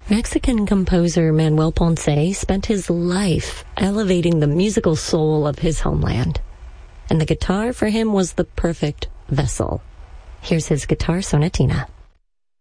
Mexican composer Manuel Ponce spent his life elevating the musical soul of his homeland, and the guitar for him was the perfect vessel. Here's his guitar sonatina.